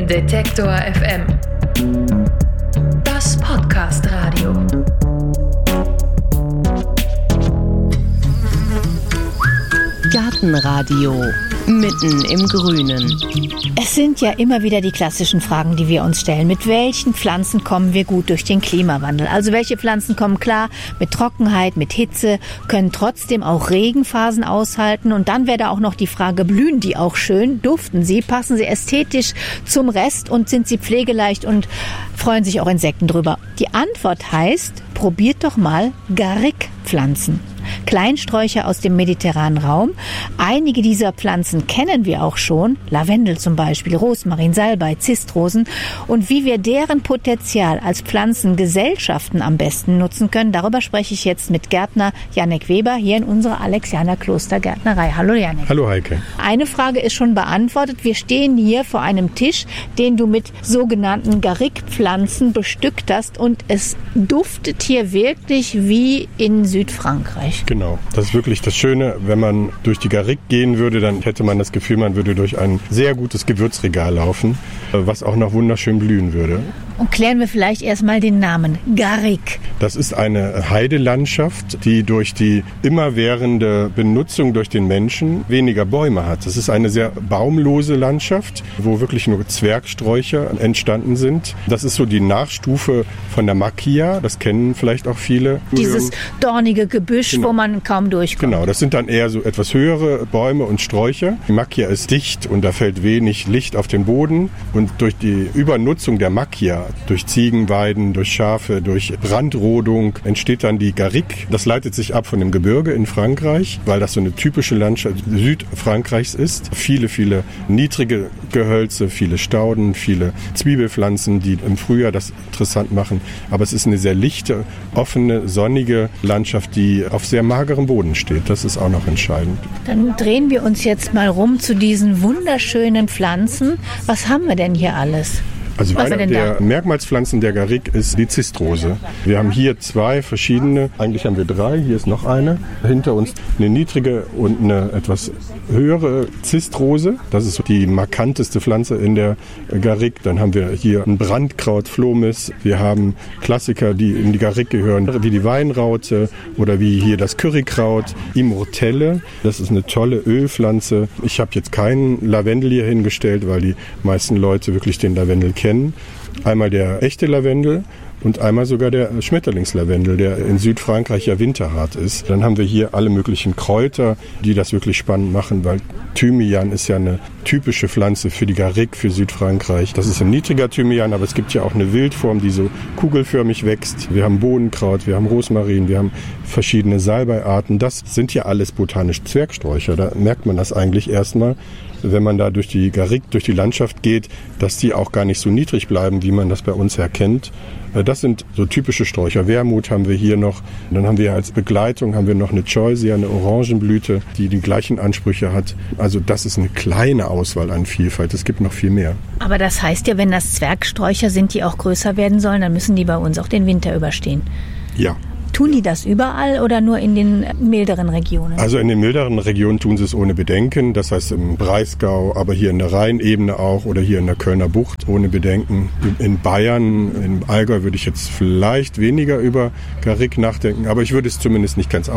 Detektor FM. Das Podcast-Radio. Gartenradio. Mitten im Grünen. Es sind ja immer wieder die klassischen Fragen, die wir uns stellen. Mit welchen Pflanzen kommen wir gut durch den Klimawandel? Also welche Pflanzen kommen klar mit Trockenheit, mit Hitze, können trotzdem auch Regenphasen aushalten? Und dann wäre da auch noch die Frage, blühen die auch schön? Duften sie? Passen sie ästhetisch zum Rest? Und sind sie pflegeleicht und freuen sich auch Insekten drüber? Die Antwort heißt, probiert doch mal Garrick-Pflanzen. Kleinsträucher aus dem mediterranen Raum. Einige dieser Pflanzen kennen wir auch schon. Lavendel zum Beispiel, Rosmarin, Salbei, Zistrosen. Und wie wir deren Potenzial als Pflanzengesellschaften am besten nutzen können, darüber spreche ich jetzt mit Gärtner Jannik Weber hier in unserer Alexianer Klostergärtnerei. Hallo Jannik. Hallo Heike. Eine Frage ist schon beantwortet. Wir stehen hier vor einem Tisch, den du mit sogenannten Garrick-Pflanzen bestückt hast. Und es duftet hier wirklich wie in Südfrankreich. Genau, das ist wirklich das Schöne. Wenn man durch die Garrick gehen würde, dann hätte man das Gefühl, man würde durch ein sehr gutes Gewürzregal laufen, was auch noch wunderschön blühen würde. Und klären wir vielleicht erstmal den Namen Garrick. Das ist eine Heidelandschaft, die durch die immerwährende Benutzung durch den Menschen weniger Bäume hat. Das ist eine sehr baumlose Landschaft, wo wirklich nur Zwergsträucher entstanden sind. Das ist so die Nachstufe von der Macchia, das kennen vielleicht auch viele. Dieses dornige Gebüsch, genau, wo man kaum durchkommt. Genau, das sind dann eher so etwas höhere Bäume und Sträucher. Die Macchia ist dicht und da fällt wenig Licht auf den Boden. Und durch die Übernutzung der Macchia, durch Ziegenweiden, durch Schafe, durch Brandrodung entsteht dann die Garrick. Das leitet sich ab von dem Gebirge in Frankreich, weil das so eine typische Landschaft Südfrankreichs ist. Viele, viele niedrige Gehölze, viele Stauden, viele Zwiebelpflanzen, die im Frühjahr das interessant machen. Aber es ist eine sehr lichte, offene, sonnige Landschaft, die auf sehr magerem Boden steht. Das ist auch noch entscheidend. Dann drehen wir uns jetzt mal rum zu diesen wunderschönen Pflanzen. Was haben wir denn hier alles? Also eine der Merkmalspflanzen der Garrick ist die Zistrose. Wir haben hier zwei verschiedene, eigentlich haben wir drei, hier ist noch eine. Hinter uns eine niedrige und eine etwas höhere Zistrose. Das ist die markanteste Pflanze in der Garrick. Dann haben wir hier ein Brandkraut, Phlomis. Wir haben Klassiker, die in die Garrick gehören, wie die Weinraute oder wie hier das Currykraut, Immortelle. Das ist eine tolle Ölpflanze. Ich habe jetzt keinen Lavendel hier hingestellt, weil die meisten Leute wirklich den Lavendel kennen. Einmal der echte Lavendel und einmal sogar der Schmetterlingslavendel, der in Südfrankreich ja winterhart ist. Dann haben wir hier alle möglichen Kräuter, die das wirklich spannend machen, weil Thymian ist ja eine typische Pflanze für die Garrick, für Südfrankreich. Das ist ein niedriger Thymian, aber es gibt ja auch eine Wildform, die so kugelförmig wächst. Wir haben Bohnenkraut, wir haben Rosmarin, wir haben verschiedene Salbeiarten. Das sind ja alles botanisch Zwergsträucher. Da merkt man das eigentlich erstmal, wenn man da durch die Garrick, durch die Landschaft geht, dass die auch gar nicht so niedrig bleiben, wie man das bei uns her kennt. Das sind so typische Sträucher. Wermut haben wir hier noch. Und dann haben wir als Begleitung noch eine Choisia, eine Orangenblüte, die die gleichen Ansprüche hat. Also das ist eine kleine Auswahl an Vielfalt. Es gibt noch viel mehr. Aber das heißt ja, wenn das Zwergsträucher sind, die auch größer werden sollen, dann müssen die bei uns auch den Winter überstehen. Ja. Tun die das überall oder nur in den milderen Regionen? Also in den milderen Regionen tun sie es ohne Bedenken. Das heißt im Breisgau, aber hier in der Rheinebene auch oder hier in der Kölner Bucht ohne Bedenken. In Bayern, im Allgäu würde ich jetzt vielleicht weniger über Garrick nachdenken, aber ich würde es zumindest nicht ganz